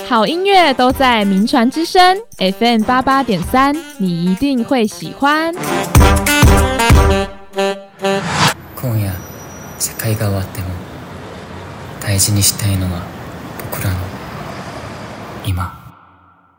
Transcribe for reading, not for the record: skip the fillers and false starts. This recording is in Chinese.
好音乐都在名传之声 FM88.3，你一定会喜欢。 今夜世界が終わっても大事にしたいのは僕らの今。